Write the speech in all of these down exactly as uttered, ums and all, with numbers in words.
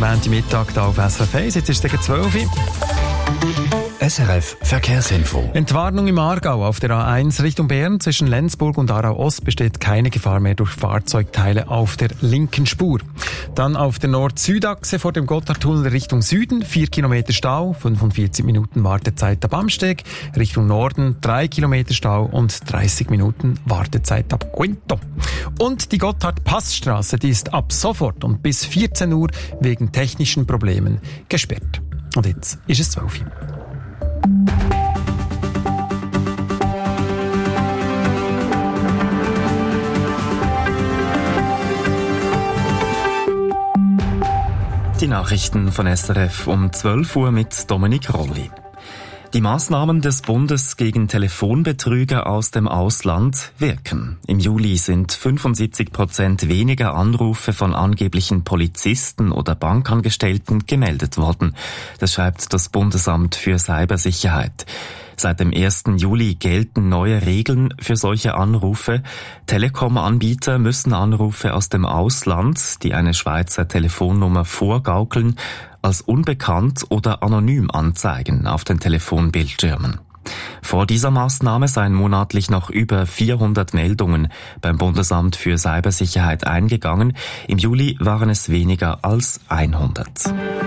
Montagmittag hier auf S R F eins. Jetzt ist es gegen zwölf Uhr. S R F Verkehrsinfo. Entwarnung im Aargau. Auf der A eins Richtung Bern zwischen Lenzburg und Aarau-Ost besteht keine Gefahr mehr durch Fahrzeugteile auf der linken Spur. Dann auf der Nord-Süd-Achse vor dem Gotthardtunnel Richtung Süden vier Kilometer Stau, fünfundvierzig Minuten Wartezeit ab Amsteg. Richtung Norden drei Kilometer Stau und dreißig Minuten Wartezeit ab Quinto. Und die Gotthard-Passstraße, die ist ab sofort und bis vierzehn Uhr wegen technischen Problemen gesperrt. Und jetzt ist es zwölf Uhr. Die Nachrichten von S R F um zwölf Uhr mit Dominik Rolli. Die Maßnahmen des Bundes gegen Telefonbetrüger aus dem Ausland wirken. Im Juli sind fünfundsiebzig Prozent weniger Anrufe von angeblichen Polizisten oder Bankangestellten gemeldet worden. Das schreibt das Bundesamt für Cybersicherheit. Seit dem ersten Juli gelten neue Regeln für solche Anrufe. Telekom-Anbieter müssen Anrufe aus dem Ausland, die eine Schweizer Telefonnummer vorgaukeln, als unbekannt oder anonym anzeigen auf den Telefonbildschirmen. Vor dieser Maßnahme seien monatlich noch über vierhundert Meldungen beim Bundesamt für Cybersicherheit eingegangen. Im Juli waren es weniger als hundert.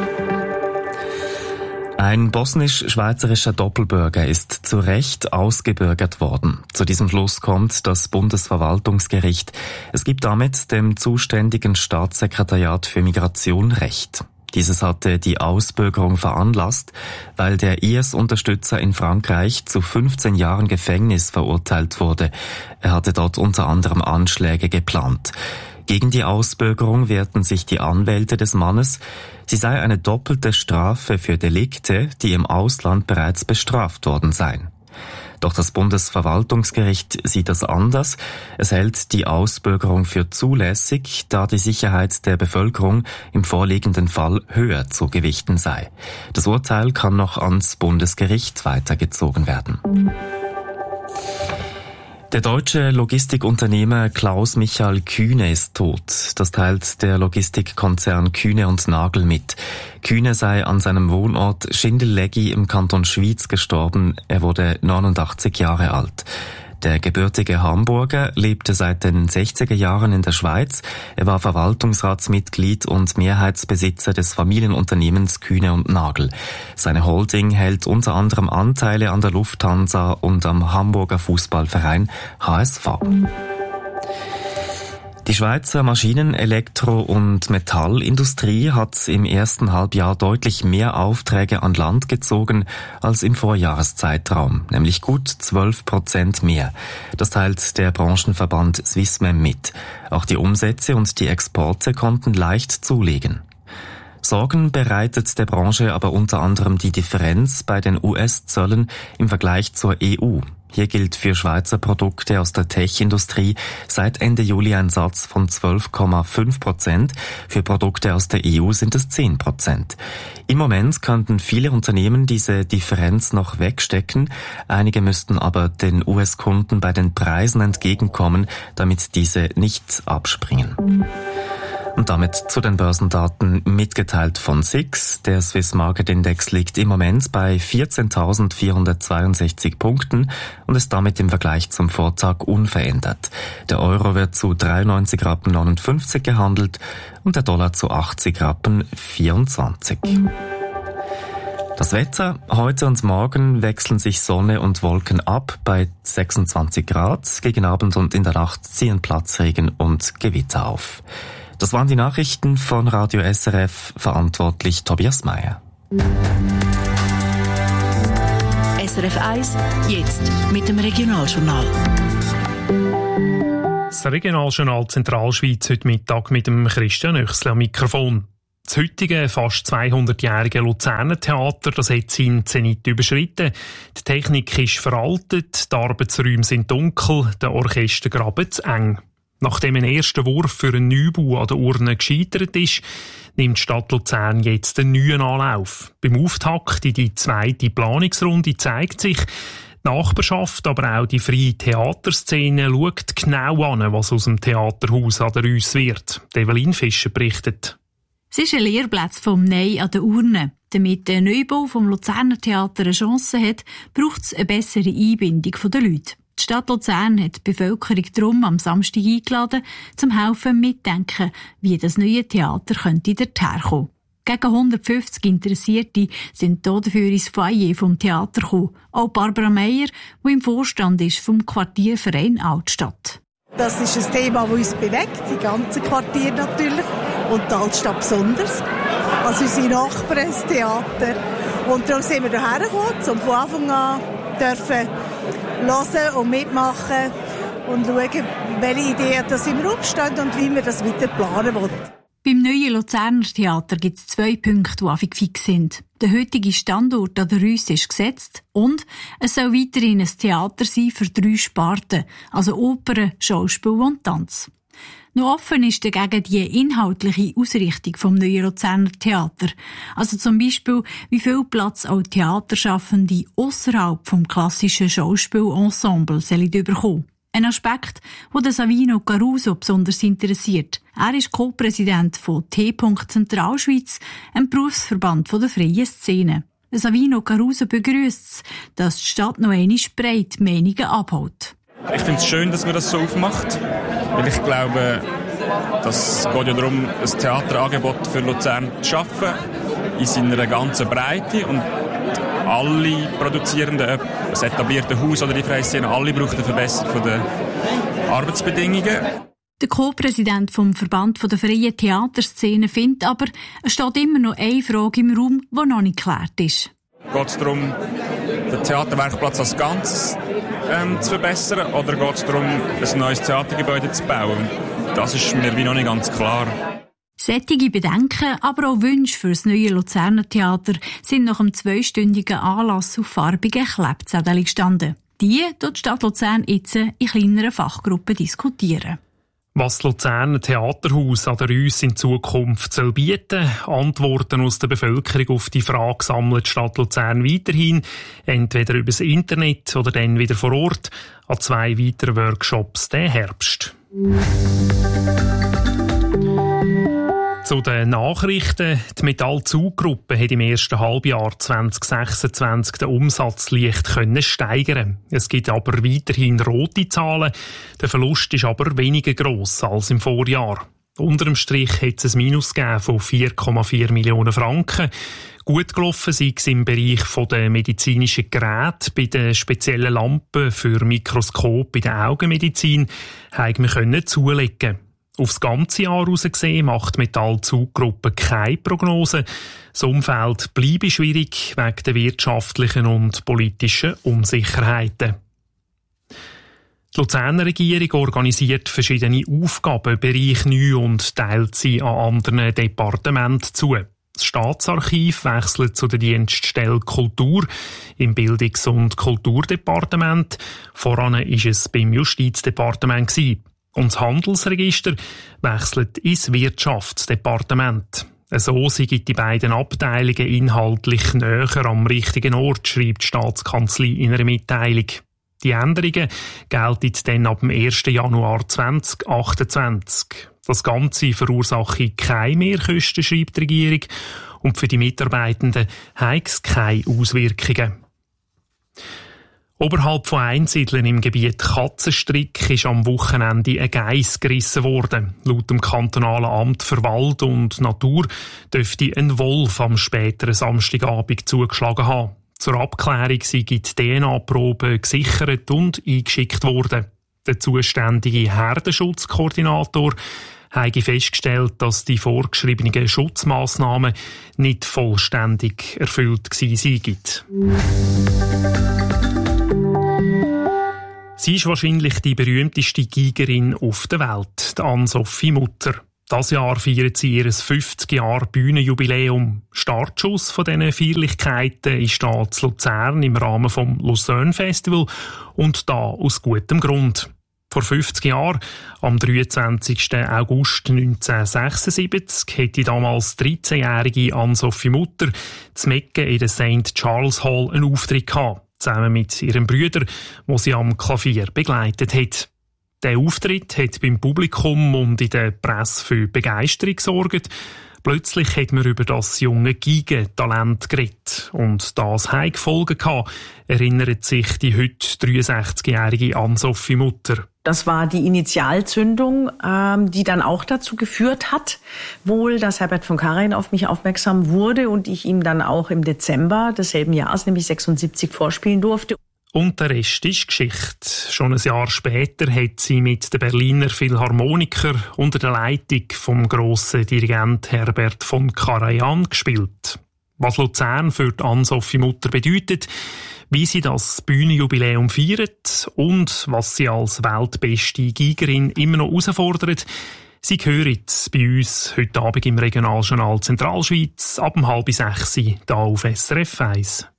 Ein bosnisch-schweizerischer Doppelbürger ist zu Recht ausgebürgert worden. Zu diesem Schluss kommt das Bundesverwaltungsgericht. Es gibt damit dem zuständigen Staatssekretariat für Migration Recht. Dieses hatte die Ausbürgerung veranlasst, weil der I S-Unterstützer in Frankreich zu fünfzehn Jahren Gefängnis verurteilt wurde. Er hatte dort unter anderem Anschläge geplant. Gegen die Ausbürgerung wehrten sich die Anwälte des Mannes. Sie sei eine doppelte Strafe für Delikte, die im Ausland bereits bestraft worden seien. Doch das Bundesverwaltungsgericht sieht das anders. Es hält die Ausbürgerung für zulässig, da die Sicherheit der Bevölkerung im vorliegenden Fall höher zu gewichten sei. Das Urteil kann noch ans Bundesgericht weitergezogen werden. Der deutsche Logistikunternehmer Klaus Michael Kühne ist tot. Das teilt der Logistikkonzern Kühne und Nagel mit. Kühne sei an seinem Wohnort Schindeleggi im Kanton Schwyz gestorben. Er wurde neunundachtzig Jahre alt. Der gebürtige Hamburger lebte seit den sechziger Jahren in der Schweiz. Er war Verwaltungsratsmitglied und Mehrheitsbesitzer des Familienunternehmens Kühne und Nagel. Seine Holding hält unter anderem Anteile an der Lufthansa und am Hamburger Fußballverein H S V. Die Schweizer Maschinen-, Elektro- und Metallindustrie hat im ersten Halbjahr deutlich mehr Aufträge an Land gezogen als im Vorjahreszeitraum, nämlich gut zwölf Prozent mehr. Das teilt der Branchenverband Swissmem mit. Auch die Umsätze und die Exporte konnten leicht zulegen. Sorgen bereitet der Branche aber unter anderem die Differenz bei den U S-Zöllen im Vergleich zur E U. Hier gilt für Schweizer Produkte aus der Tech-Industrie seit Ende Juli ein Satz von zwölf Komma fünf Prozent. Für Produkte aus der E U sind es zehn Prozent. Im Moment könnten viele Unternehmen diese Differenz noch wegstecken. Einige müssten aber den U S-Kunden bei den Preisen entgegenkommen, damit diese nicht abspringen. Und damit zu den Börsendaten mitgeteilt von S I X. Der Swiss Market Index liegt im Moment bei vierzehntausendvierhundertzweiundsechzig Punkten und ist damit im Vergleich zum Vortag unverändert. Der Euro wird zu dreiundneunzig Rappen neunundfünfzig gehandelt und der Dollar zu achtzig Rappen vierundzwanzig. Das Wetter: Heute und morgen wechseln sich Sonne und Wolken ab bei sechsundzwanzig Grad. Gegen Abend und in der Nacht ziehen Platzregen und Gewitter auf. Das waren die Nachrichten von Radio S R F, verantwortlich Tobias Meyer. S R F eins, jetzt mit dem Regionaljournal. Das Regionaljournal Zentralschweiz heute Mittag mit dem Christian Oechsli am Mikrofon. Das heutige, fast zweihundertjährige Luzerner Theater, das hat seinen Zenit überschritten. Die Technik ist veraltet, die Arbeitsräume sind dunkel, der Orchestergraben zu eng. Nachdem ein erster Wurf für einen Neubau an der Urne gescheitert ist, nimmt die Stadt Luzern jetzt einen neuen Anlauf. Beim Auftakt in die zweite Planungsrunde zeigt sich, die Nachbarschaft, aber auch die freie Theaterszene schaut genau an, was aus dem Theaterhaus an der Reuss wird. Evelyn Fischer berichtet. Es ist ein Lehrplatz vom Nein an der Urne. Damit der Neubau vom Luzerner Theater eine Chance hat, braucht es eine bessere Einbindung der Leute. Die Stadt Luzern hat die Bevölkerung darum am Samstag eingeladen, zum helfen mitdenken, wie das neue Theater könnte dorthin kommen. Gegen hundertfünfzig Interessierte sind hier dafür ins Foyer vom Theater gekommen. Auch Barbara Meyer, die im Vorstand ist vom Quartierverein Altstadt. Das ist ein Thema, das uns bewegt, die ganze Quartier natürlich und die Altstadt besonders. Also unsere Nachbarn, das Theater. Und darum sind wir hierher gekommen, um von Anfang an dürfen hören und mitmachen und schauen, welche Ideen das im Raum stehen und wie wir das weiter planen wollen. Beim neuen Luzerner Theater gibt es zwei Punkte, die einfach fix sind. Der heutige Standort an der Rüss ist gesetzt und es soll weiterhin ein Theater sein für drei Sparten, also Oper, Schauspiel und Tanz. Noch offen ist dagegen die inhaltliche Ausrichtung vom neuen Luzerner Theater. Also zum Beispiel, wie viel Platz auch Theaterschaffende ausserhalb vom klassischen Schauspielensemble sollen bekommen. Ein Aspekt, der Savino Caruso besonders interessiert. Er ist Co-Präsident von T. Zentralschweiz, einem Berufsverband der freien Szene. Savino Caruso begrüßt es, dass die Stadt noch einmal breit Meinungen abholt. Ich finde es schön, dass man das so aufmacht, weil ich glaube, es geht ja darum, ein Theaterangebot für Luzern zu schaffen, in seiner ganzen Breite, und alle Produzierenden, das etablierte Haus oder die freie Szene, alle brauchen eine Verbesserung der Arbeitsbedingungen. Der Co-Präsident vom Verband der freien Theaterszene findet aber, es steht immer noch eine Frage im Raum, die noch nicht geklärt ist. Geht es darum, den Theaterwerkplatz als Ganzes ähm, zu verbessern, oder geht es darum, ein neues Theatergebäude zu bauen? Das ist mir wie noch nicht ganz klar. Sättige Bedenken, aber auch Wünsche für das neue Luzerner Theater sind nach einem zweistündigen Anlass auf farbigen Klebzetteln gestanden. Die dort die Stadt Luzern jetzt in kleineren Fachgruppen diskutieren. Was das Luzerner Theaterhaus an der Rüss in Zukunft soll bieten, Antworten aus der Bevölkerung auf die Frage sammelt die Stadt Luzern weiterhin, entweder über das Internet oder dann wieder vor Ort, an zwei weiteren Workshops diesen Herbst. Zu den Nachrichten. Die Metall-Zug-Gruppe hat im ersten Halbjahr zwanzig sechsundzwanzig den Umsatz leicht können steigern. Es gibt aber weiterhin rote Zahlen. Der Verlust ist aber weniger gross als im Vorjahr. Unter dem Strich hat es ein Minus gegeben von vier Komma vier Millionen Franken. Gut gelaufen sei es im Bereich der medizinischen Geräte, bei den speziellen Lampen für Mikroskop bei der Augenmedizin, haben wir können zulegen. Aufs ganze Jahr heraus gesehen macht die Metall-Zug-Gruppe keine Prognose. Das Umfeld bleibe schwierig wegen der wirtschaftlichen und politischen Unsicherheiten. Die Luzerner Regierung organisiert verschiedene Aufgabenbereiche neu und teilt sie an anderen Departementen zu. Das Staatsarchiv wechselt zu der Dienststelle Kultur im Bildungs- und Kulturdepartement. Voran war es beim Justizdepartement gewesen. Und das Handelsregister wechselt ins Wirtschaftsdepartement. So sind die beiden Abteilungen inhaltlich näher am richtigen Ort, schreibt die Staatskanzlei in einer Mitteilung. Die Änderungen gelten dann ab dem ersten Januar zweitausendachtundzwanzig. Das Ganze verursache keine Mehrkosten, schreibt die Regierung, und für die Mitarbeitenden hat es keine Auswirkungen. Oberhalb von Einsiedeln im Gebiet Katzenstrick ist am Wochenende ein Geiss gerissen worden. Laut dem kantonalen Amt für Wald und Natur dürfte ein Wolf am späteren Samstagabend zugeschlagen haben. Zur Abklärung sind die D N A-Proben gesichert und eingeschickt worden. Der zuständige Herdenschutzkoordinator hat festgestellt, dass die vorgeschriebenen Schutzmaßnahmen nicht vollständig erfüllt gewesen seien. Sie ist wahrscheinlich die berühmteste Geigerin auf der Welt, Anne-Sophie Mutter. Das Jahr feiert sie ihr fünfzig Jahre Bühnenjubiläum. Startschuss von diesen Feierlichkeiten ist da zu Luzern im Rahmen vom Lucerne Festival und da aus gutem Grund. Vor fünfzig Jahren, am dreiundzwanzigsten August neunzehnhundertsechsundsiebzig, hätte damals dreizehnjährige Anne-Sophie Mutter zu Mecken in der Saint Charles Hall einen Auftritt gehabt, zusammen mit ihrem Bruder, wo sie am Klavier begleitet hat. Der Auftritt hat beim Publikum und in der Presse für Begeisterung gesorgt. Plötzlich hat man über das junge Geigentalent geredet. Und das hat Folgen gehabt, erinnert sich die heute dreiundsechzigjährige Ann-Sophie Mutter. Das war die Initialzündung, ähm, die dann auch dazu geführt hat, wohl, dass Herbert von Karajan auf mich aufmerksam wurde und ich ihm dann auch im Dezember desselben Jahres, nämlich sechsundsiebzig, vorspielen durfte. Und der Rest ist Geschichte. Schon ein Jahr später hat sie mit den Berliner Philharmonikern unter der Leitung vom grossen Dirigent Herbert von Karajan gespielt. Was Luzern für die Ann-Sophie Mutter bedeutet, wie sie das Bühnenjubiläum feiert und was sie als weltbeste Geigerin immer noch herausfordert, sie hören bei uns heute Abend im Regionaljournal Zentralschweiz ab um halb sechs hier auf S R F eins.